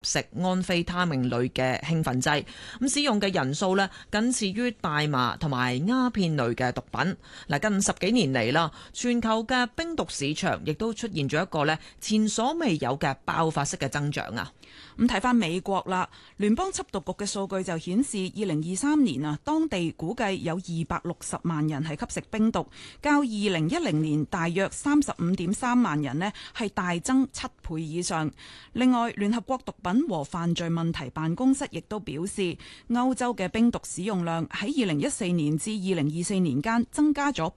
食安非他命類嘅興奮劑，咁使用嘅人數呢，僅次於大麻同埋鴉片類嘅毒品。嗱，近10幾年嚟啦，全球嘅冰毒市場亦都出現咗一個呢前所未有嘅爆發式嘅增長啊！ 咁睇翻美國啦，聯邦緝毒局嘅數據就顯示，2023年啊，當地估計有260萬人係吸食冰毒，較2010年大約35.3萬人呢係大增7倍以上。另外，聯合國毒品和犯罪問題辦公室亦都表示，歐洲嘅冰毒使用量喺2014年至2024年間增加咗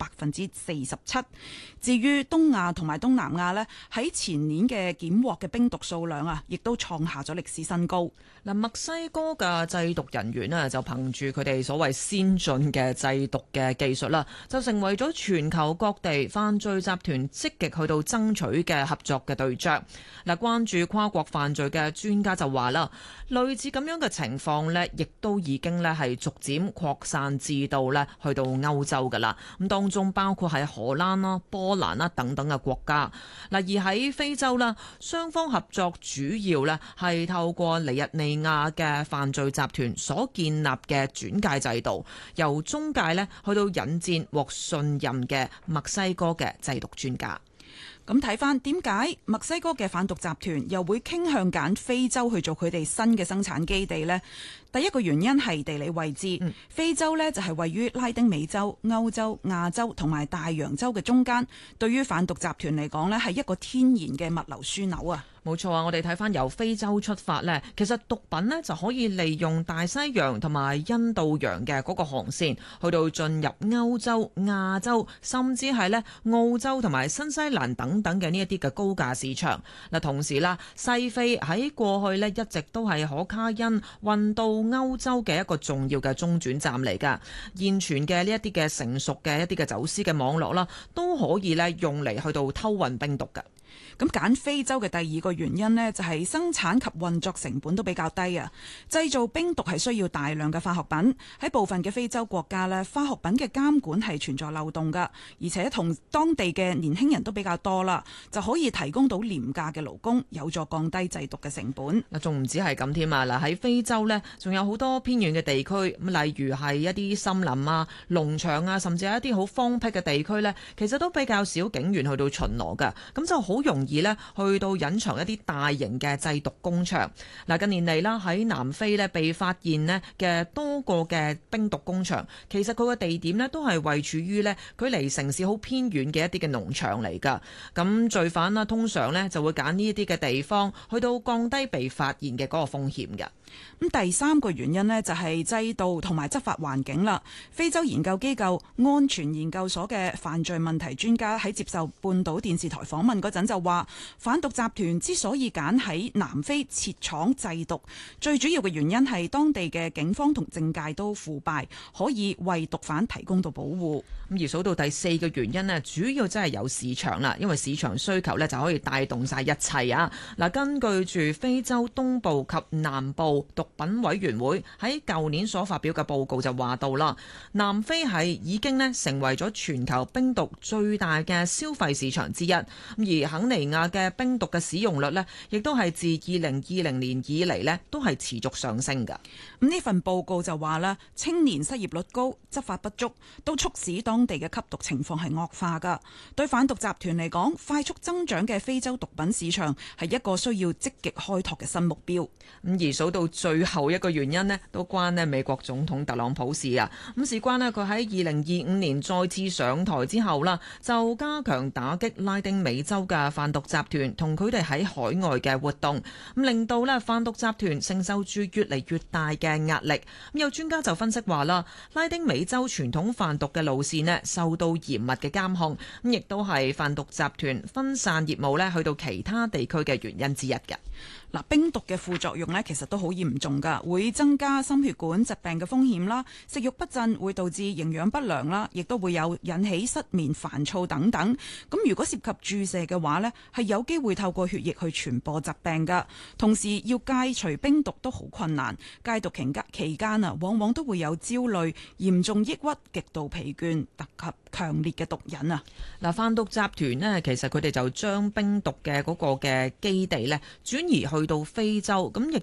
47%。至於東亞同埋東南亞呢，喺前年嘅檢獲嘅冰毒數量啊，亦都創下咗歷史新高。 嗱，墨西哥嘅製毒人員呢，就憑住佢哋所謂先進嘅製毒嘅技術啦，就成為咗全球各地犯罪集團積極去到爭取嘅合作嘅對象。嗱，關注跨國犯罪嘅專家就話啦，類似咁樣嘅情況呢，亦都已經呢係逐漸擴散至到呢去到歐洲㗎啦。咁當中包括喺荷蘭啦、波蘭啦等等嘅國家。嗱，而喺非洲啦，雙方合作主要呢係透過尼日利亞嘅犯罪集團所建立嘅轉介制度，由中介呢去到引薦獲信任嘅墨西哥嘅製毒專家。 咁睇翻點解墨西哥嘅販毒集團又會傾向揀非洲去做佢哋新嘅生產基地呢？第一個原因係地理位置，非洲呢就係位於拉丁美洲、歐洲、亞洲同埋大洋洲嘅中間，對於販毒集團嚟講呢係一個天然嘅物流樞紐啊！ 冇錯啊！我哋睇翻由非洲出發呢，其實毒品呢就可以利用大西洋同埋印度洋嘅嗰個航線，去到進入歐洲、亞洲，甚至係呢澳洲同埋新西蘭等等嘅呢一啲嘅高價市場。嗱，同時啦，西非喺過去呢一直都係可卡因運到歐洲嘅一個重要嘅中轉站嚟㗎。現存嘅呢一啲嘅成熟嘅一啲嘅走私嘅網絡啦，都可以呢用嚟去到偷運冰毒㗎。 咁揀非洲嘅第二個原因呢，就係生產及運作成本都比較低啊！製造冰毒係需要大量嘅化學品，喺部分嘅非洲國家呢，化學品嘅監管係存在漏洞㗎，而且同當地嘅年輕人都比較多啦，就可以提供到廉價嘅勞工，有助降低製毒嘅成本。 嗱，仲唔止係咁添啊！嗱，喺非洲呢，仲有好多偏遠嘅地區，咁例如係一啲森林啊、農場啊，甚至係一啲好荒僻嘅地區呢，其實都比較少警員去到巡邏㗎，咁就好容易呢去到隱藏一啲大型嘅製毒工場。嗱，近年嚟啦，喺南非呢被發現呢嘅多個嘅冰毒工場，其實佢個地點呢都係位處於呢距離城市好偏遠嘅一啲嘅農場嚟㗎。咁罪犯啦，通常呢就會揀呢一啲嘅地方，去到降低被發現嘅嗰個風險㗎。 咁第三個原因呢，就係制度同埋執法環境啦。非洲研究機構安全研究所嘅犯罪問題專家喺接受半島電視台訪問嗰陣就話，販毒集團之所以揀喺南非設廠製毒，最主要嘅原因係當地嘅警方同政界都腐敗，可以為毒販提供到保護。 咁而數到第四個原因呢，主要真係有市場啦，因為市場需求呢就可以帶動晒一切啊！嗱，根據住非洲東部及南部毒品委員會喺舊年所發表嘅報告就話到啦，南非係已經呢成為咗全球冰毒最大嘅消費市場之一，而肯尼亞嘅冰毒嘅使用率呢，亦都係自2020年以嚟呢都係持續上升㗎。 咁呢份報告就話啦，青年失業率高、執法不足，都促使當地嘅吸毒情況係惡化㗎。對販毒集團嚟講，快速增長嘅非洲毒品市場係一個需要積極開拓嘅新目標。 咁而數到最後一個原因呢，都關呢美國總統特朗普事啊。咁事關呢，佢喺2025年再次上台之後啦，就加強打擊拉丁美洲嘅販毒集團同佢哋喺海外嘅活動，咁令到呢販毒集團承受住越嚟越大嘅壓力。咁有專家就分析話啦，拉丁美洲傳統販毒嘅路線呢受到嚴密嘅監控，咁亦都係販毒集團分散業務呢去到其他地區嘅原因之一嘅。 嗱，冰毒嘅副作用呢，其實都好嚴重㗎，會增加心血管疾病嘅風險啦，食慾不振會導致營養不良啦，亦都會有引起失眠、煩躁等等。咁如果涉及注射嘅話呢，係有機會透過血液去傳播疾病㗎。同時要戒除冰毒都好困難，戒毒期間啊，往往都會有焦慮、嚴重抑鬱、極度疲倦及強烈嘅毒癮啊！ 嗱，販毒集團呢，其實佢哋就將冰毒嘅嗰個嘅基地呢轉移去去到非洲，咁亦